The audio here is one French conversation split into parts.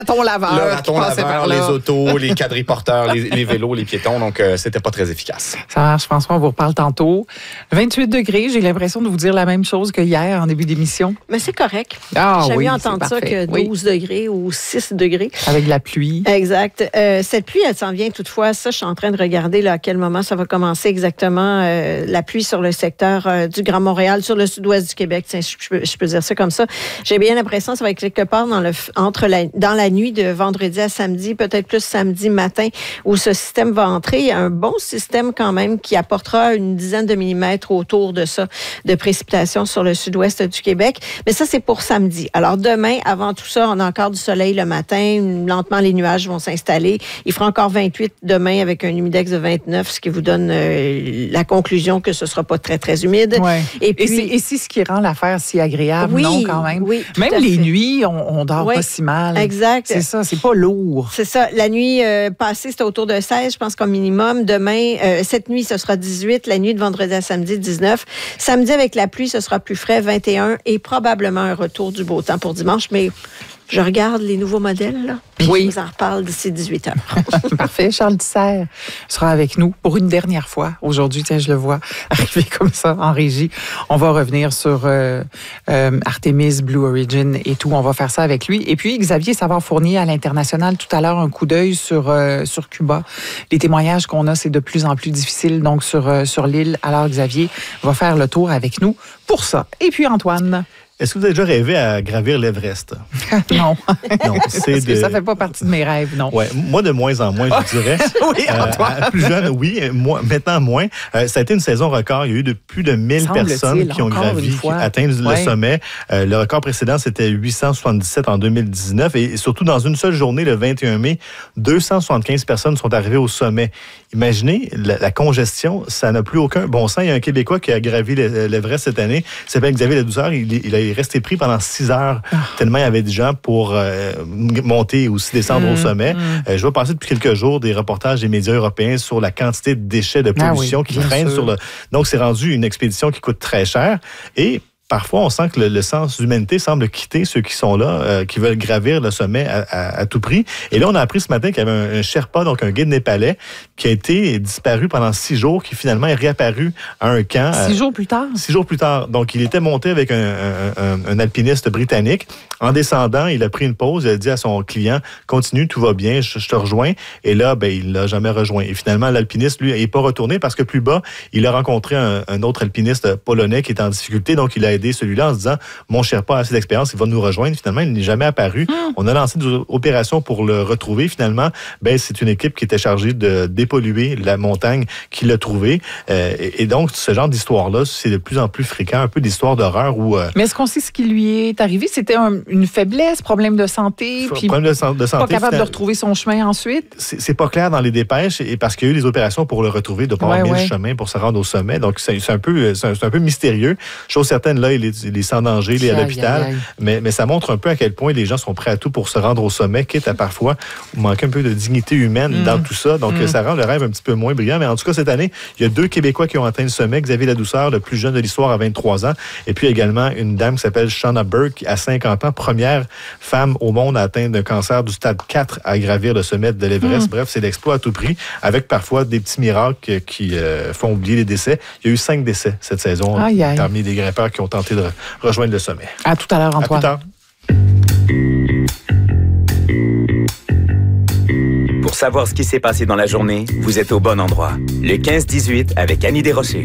raton laveur. Le raton laveur, les autos, les quadriporteurs, les vélos, les piétons. Donc, c'était pas très efficace. Ça marche, François, on vous reparle tantôt. 28 degrés, j'ai l'impression de vous dire la même chose que hier en début d'émission. Mais c'est correct. Ah J'aime oui, mieux entendre ça que 12 degrés ou 6 degrés. Avec la pluie. Exact. Cette pluie, elle s'en vient toutefois. Ça, je suis en train de regarder là, à quel moment ça va commencer exactement. La pluie sur le secteur du Grand Montréal, sur le sud-ouest du Québec. Tiens, je peux dire ça comme ça. J'ai bien l'impression que ça va être quelque part dans la nuit de vendredi à samedi, peut-être plus samedi matin, où ce système va entrer. Il y a un bon système quand même qui apportera une dizaine de millimètres autour de ça, de précipitations sur le sud-ouest du Québec. Mais ça, c'est pour samedi. Alors demain, avant tout ça, on a encore du soleil le matin. Lentement, les nuages vont s'installer. Il fera encore 28 demain avec un humidex de 29, ce qui vous donne la conclusion que ce ne sera pas très, très humide. Ouais. Et puis, et c'est ce qui rend l'affaire si agréable, oui, non, quand même? Oui, même les nuits, on dort pas si mal. Exact. C'est ça, c'est pas lourd. C'est ça. La nuit passée, c'était autour de 16, je pense, comme minimum. Demain, cette nuit, ce sera 18. La nuit de vendredi à samedi, 19. Samedi, avec la pluie, ce sera plus frais, 21. Et probablement un retour du beau temps pour dimanche. Mais je regarde les nouveaux modèles, là. Oui. Je vous en reparle d'ici 18 heures. Parfait. Charles Dissert sera avec nous pour une dernière fois. Aujourd'hui, tiens, je le vois arriver comme ça en régie. On va revenir sur Artemis, Blue Origin et tout. On va faire ça avec lui. Et puis, Xavier Savard-Fournier à l'international, tout à l'heure, un coup d'œil sur Cuba. Les témoignages qu'on a, c'est de plus en plus difficile, donc sur l'île. Alors, Xavier va faire le tour avec nous pour ça. Et puis, Antoine. Est-ce que vous avez déjà rêvé à gravir l'Everest? Non. Non, Parce que ça fait pas partie de mes rêves, non. Ouais, moi, de moins en moins, je dirais. Oui, Antoine. Plus jeune, oui. Moi, maintenant, moins. Ça a été une saison record. Il y a eu de plus de 1000 personnes qui ont gravi, atteint le sommet. Le record précédent, c'était 877 en 2019. Et surtout, dans une seule journée, le 21 mai, 275 personnes sont arrivées au sommet. Imaginez la congestion. Ça n'a plus aucun bon sens. Il y a un Québécois qui a gravi l'Everest cette année. Il s'appelle Xavier Ladouceur. Il est resté pris pendant 6 heures, tellement il y avait des gens pour monter et aussi descendre au sommet. Je vois passer depuis quelques jours des reportages des médias européens sur la quantité de déchets, de pollution qui traînent sur le... Donc, c'est rendu une expédition qui coûte très cher. Et parfois, on sent que le sens d'humanité semble quitter ceux qui sont là, qui veulent gravir le sommet à tout prix. Et là, on a appris ce matin qu'il y avait un Sherpa, donc un guide népalais, qui a été disparu pendant 6 jours, qui finalement est réapparu à un camp. 6 jours plus tard? 6 jours plus tard. Donc, il était monté avec un alpiniste britannique. En descendant, il a pris une pause. Il a dit à son client, continue, tout va bien, je te rejoins. Et là, il l'a jamais rejoint. Et finalement, l'alpiniste, lui, n'est pas retourné parce que plus bas, il a rencontré un autre alpiniste polonais qui était en difficulté. Donc, il a aidé celui-là en se disant, mon Sherpa a assez d'expérience, il va nous rejoindre. Finalement, il n'est jamais apparu. On a lancé des opérations pour le retrouver. Finalement, c'est une équipe qui était chargée de dépolluer la montagne qui l'a trouvé. Et donc, ce genre d'histoire-là, c'est de plus en plus fréquent, un peu d'histoire d'horreur où... Mais est-ce qu'on sait ce qui lui est arrivé? C'était une faiblesse, problème de santé, puis problème de santé, pas capable de retrouver son chemin ensuite? C'est pas clair dans les dépêches, et parce qu'il y a eu des opérations pour le retrouver, de pas avoir mis le chemin pour se rendre au sommet. Donc, c'est un peu mystérieux. Chose certaine, là, il est sans danger, il est à l'hôpital. Mais ça montre un peu à quel point les gens sont prêts à tout pour se rendre au sommet, quitte à parfois manquer un peu de dignité humaine dans tout ça. Donc, ça rend le rêve un petit peu moins brillant. Mais en tout cas, cette année, il y a 2 Québécois qui ont atteint le sommet. Xavier Ladouceur, le plus jeune de l'histoire, à 23 ans. Et puis également une dame qui s'appelle Shauna Burke, à 50 ans, première femme au monde à atteindre un cancer du stade 4 à gravir le sommet de l'Everest. Bref, c'est l'exploit à tout prix, avec parfois des petits miracles qui font oublier les décès. Il y a eu 5 décès cette saison parmi des grimpeurs qui ont tenté de rejoindre le sommet. À tout à l'heure, Antoine. À plus tard. Pour savoir ce qui s'est passé dans la journée, vous êtes au bon endroit. Le 15-18 avec Annie Desrochers.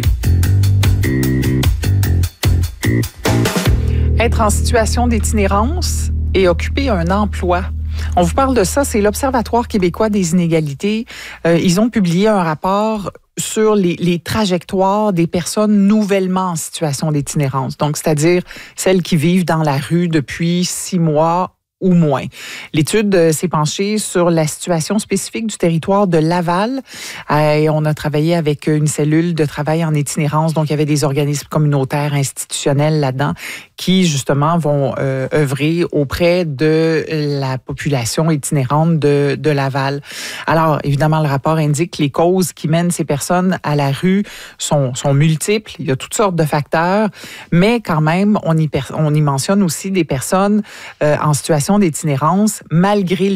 Être en situation d'itinérance et occuper un emploi. On vous parle de ça, c'est l'Observatoire québécois des inégalités. Ils ont publié un rapport sur les trajectoires des personnes nouvellement en situation d'itinérance. Donc, c'est-à-dire celles qui vivent dans la rue depuis 6 mois ou moins. L'étude s'est penchée sur la situation spécifique du territoire de Laval. Et on a travaillé avec une cellule de travail en itinérance. Donc, il y avait des organismes communautaires, institutionnels là-dedans qui, justement, vont œuvrer auprès de la population itinérante de Laval. Alors, évidemment, le rapport indique que les causes qui mènent ces personnes à la rue sont multiples. Il y a toutes sortes de facteurs, mais quand même, on y mentionne aussi des personnes en situation d'itinérance malgré